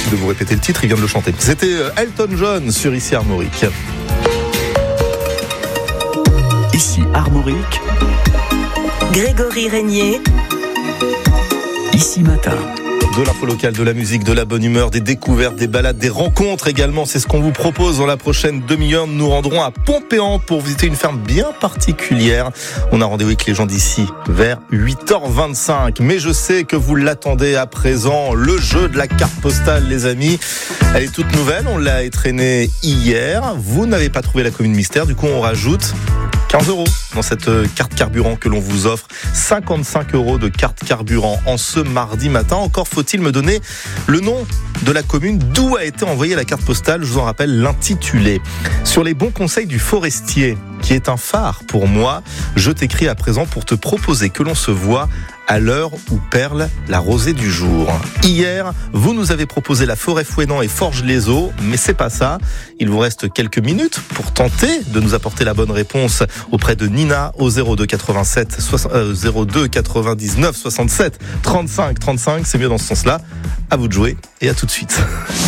inutile de vous répéter le titre, il vient de le chanter. C'était Elton John sur Ici Armorique. Ici Armorique, Grégory Régnier. Ici Matin. De l'info locale, de la musique, de la bonne humeur, des découvertes, des balades, des rencontres également. C'est ce qu'on vous propose dans la prochaine demi-heure. Nous nous rendrons à Pompéan pour visiter une ferme bien particulière. On a rendez-vous avec les gens d'ici vers 8h25. Mais je sais que vous l'attendez à présent. Le jeu de la carte postale, les amis. Elle est toute nouvelle. On l'a étraînée hier. Vous n'avez pas trouvé la commune mystère. Du coup, on rajoute 15 € dans cette carte carburant que l'on vous offre. 55 € de carte carburant en ce mardi matin. Encore faut-il me donner le nom de la commune d'où a été envoyée la carte postale. Je vous en rappelle l'intitulé. Sur les bons conseils du forestier, qui est un phare pour moi, je t'écris à présent pour te proposer que l'on se voit à l'heure où perle la rosée du jour. Hier, vous nous avez proposé la forêt Fouesnant et Forges-les-Eaux, mais c'est pas ça. Il vous reste quelques minutes pour tenter de nous apporter la bonne réponse auprès de Nina au 02 99 67 35 35. C'est mieux dans ce sens-là. À vous de jouer et à tout de suite.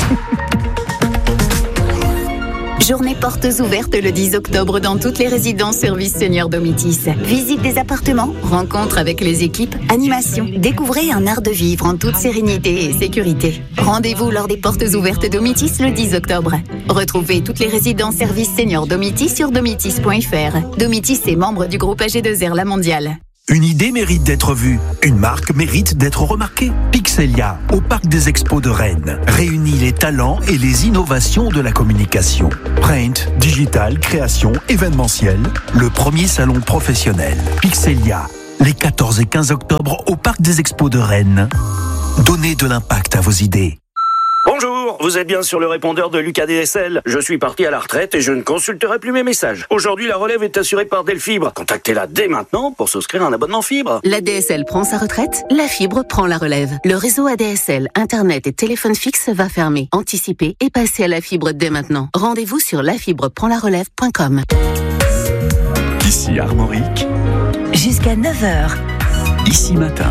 Journée portes ouvertes le 10 octobre dans toutes les résidences services Senior Domitis. Visite des appartements, rencontres avec les équipes, animation. Découvrez un art de vivre en toute sérénité et sécurité. Rendez-vous lors des portes ouvertes Domitis le 10 octobre. Retrouvez toutes les résidences services Senior Domitis sur domitis.fr. Domitis est membre du groupe AG2R La Mondiale. Une idée mérite d'être vue, une marque mérite d'être remarquée. Pixelia, au Parc des Expos de Rennes, réunit les talents et les innovations de la communication. Print, digital, création, événementiel, le premier salon professionnel. Pixelia, les 14 et 15 octobre au Parc des Expos de Rennes. Donnez de l'impact à vos idées. Bonjour, vous êtes bien sur le répondeur de Lucas DSL. Je suis parti à la retraite et je ne consulterai plus mes messages. Aujourd'hui, la relève est assurée par Delfibre. Contactez-la dès maintenant pour souscrire un abonnement fibre. La DSL prend sa retraite, la fibre prend la relève. Le réseau ADSL, Internet et téléphone fixe va fermer. Anticipez et passez à la fibre dès maintenant. Rendez-vous sur lafibreprendlarelève.com. Ici Armorique, Jusqu'à 9h. Ici Matin.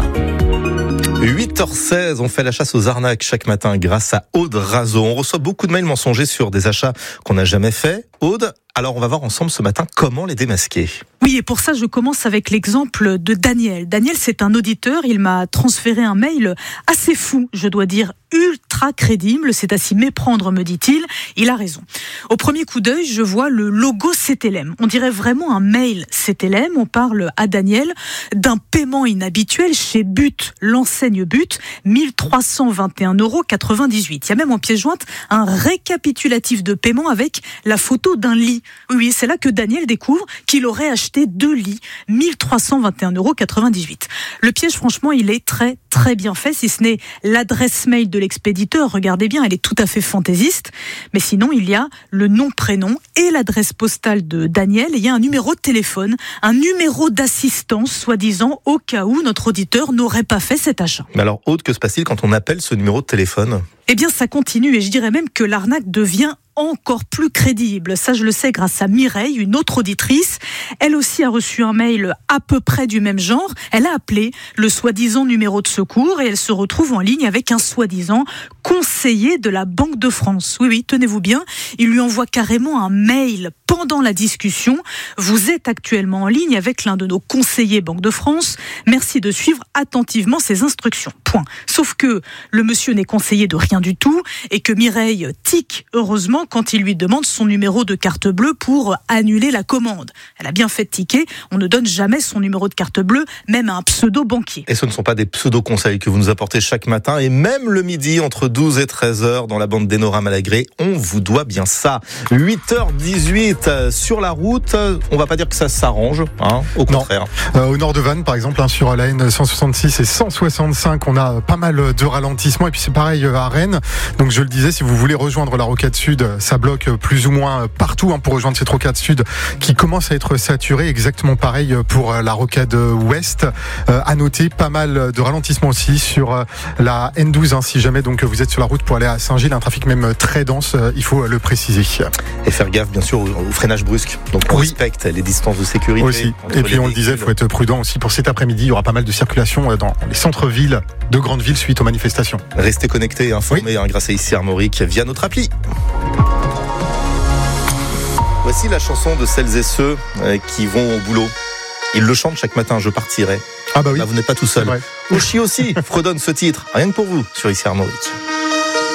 8h16, on fait la chasse aux arnaques chaque matin grâce à Aude Razo. On reçoit beaucoup de mails mensongers sur des achats qu'on n'a jamais faits. Aude, alors on va voir ensemble ce matin comment les démasquer. Oui, et pour ça, je commence avec l'exemple de Daniel. Daniel, c'est un auditeur. Il m'a transféré un mail assez fou, je dois dire, ultra crédible. C'est à s'y méprendre, me dit-il. Il a raison. Au premier coup d'œil, je vois le logo CTLM. On dirait vraiment un mail CTLM. On parle à Daniel d'un paiement inhabituel chez But, l'enseigne But, 1321,98 €. Il y a même en pièce jointe un récapitulatif de paiement avec la photo d'un lit. Oui, c'est là que Daniel découvre qu'il aurait acheté 2 lits, 1321,98 €. Le piège, franchement, il est très, très bien fait, si ce n'est l'adresse mail de l'expéditeur. Regardez bien, elle est tout à fait fantaisiste. Mais sinon, il y a le nom, prénom et l'adresse postale de Daniel. Et il y a un numéro de téléphone, un numéro d'assistance, soi-disant, au cas où notre auditeur n'aurait pas fait cet achat. Mais alors, Aude, que se passe-t-il quand on appelle ce numéro de téléphone ? Eh bien, ça continue et je dirais même que l'arnaque devient encore plus crédible. Ça, je le sais grâce à Mireille, une autre auditrice. Elle aussi a reçu un mail à peu près du même genre. Elle a appelé le soi-disant numéro de secours et elle se retrouve en ligne avec un soi-disant conseiller de la Banque de France. Oui, tenez-vous bien. Il lui envoie carrément un mail pendant la discussion. Vous êtes actuellement en ligne avec l'un de nos conseillers Banque de France. Merci de suivre attentivement ces instructions. Point. Sauf que le monsieur n'est conseiller de rien du tout et que Mireille tique, heureusement, quand il lui demande son numéro de carte bleue pour annuler la commande. Elle a bien fait tiquer, on ne donne jamais son numéro de carte bleue, même à un pseudo-banquier. Et ce ne sont pas des pseudo-conseils que vous nous apportez chaque matin, et même le midi, entre 12 et 13h, dans la bande d'Enora Malagré, on vous doit bien ça. 8h18, sur la route, on va pas dire que ça s'arrange, au contraire. Au nord de Vannes, par exemple, sur la N166 et 165, on a pas mal de ralentissements, et puis c'est pareil à Rennes. Donc je le disais, si vous voulez rejoindre la rocade sud, ça bloque plus ou moins partout pour rejoindre cette rocade sud qui commence à être saturée. Exactement pareil pour la rocade ouest. À noter pas mal de ralentissements aussi sur la N12, si jamais donc vous êtes êtes sur la route pour aller à Saint-Gilles, un trafic même très dense, il faut le préciser. Et faire gaffe bien sûr au freinage brusque. Donc on respecte les distances de sécurité. Aussi. Et puis on le disait, il faut être prudent aussi pour cet après-midi. Il y aura pas mal de circulation dans les centres-villes de grandes villes suite aux manifestations. Restez connectés et informés grâce à Ici Armorique via notre appli. Voici la chanson de celles et ceux qui vont au boulot. Ils le chantent chaque matin, je partirai. Ah bah oui. Là, vous n'êtes pas tout seul. Oshi aussi fredonne ce titre, rien que pour vous, sur Ici Armorique.